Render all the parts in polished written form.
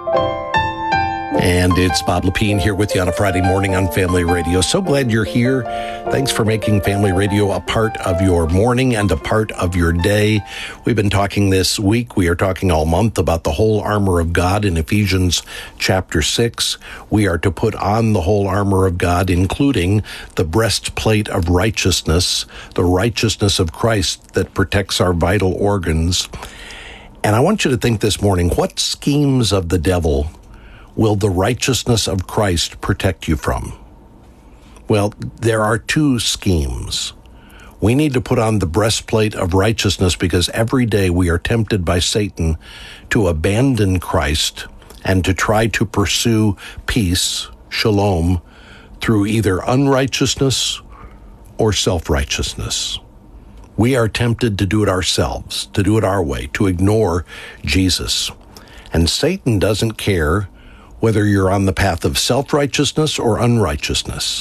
And it's Bob Lepine here with you on a Friday morning on Family Radio. So glad you're here. Thanks for making Family Radio a part of your morning and a part of your day. We've been talking this week. We are talking all month about the whole armor of God in Ephesians chapter 6. We are to put on the whole armor of God, including the breastplate of righteousness, the righteousness of Christ that protects our vital organs. And I want you to think this morning, what schemes of the devil will the righteousness of Christ protect you from? Well, there are two schemes. We need to put on the breastplate of righteousness because every day we are tempted by Satan to abandon Christ and to try to pursue peace, shalom, through either unrighteousness or self-righteousness. We are tempted to do it ourselves, to do it our way, to ignore Jesus. And Satan doesn't care whether you're on the path of self-righteousness or unrighteousness.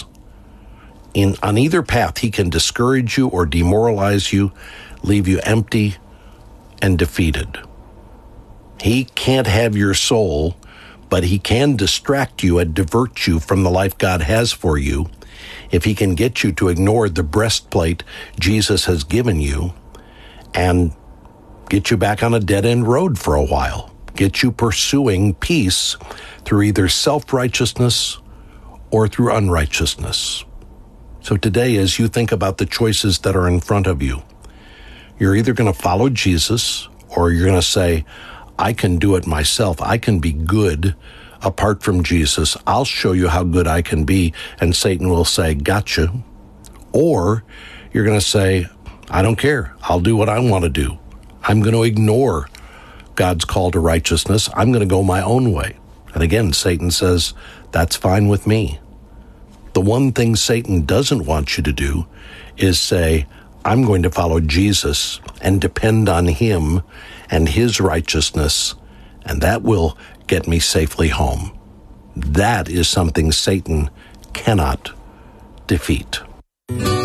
On either path, he can discourage you or demoralize you, leave you empty and defeated. He can't have your soul, but he can distract you and divert you from the life God has for you if he can get you to ignore the breastplate Jesus has given you and get you back on a dead-end road for a while. Get you pursuing peace through either self-righteousness or through unrighteousness. So today, as you think about the choices that are in front of you, you're either going to follow Jesus or you're going to say, I can do it myself. I can be good apart from Jesus. I'll show you how good I can be. And Satan will say, gotcha. Or you're going to say, I don't care. I'll do what I want to do. I'm going to ignore God's call to righteousness. I'm going to go my own way. And again, Satan says, that's fine with me. The one thing Satan doesn't want you to do is say, I'm going to follow Jesus and depend on him and his righteousness, and that will get me safely home. That is something Satan cannot defeat.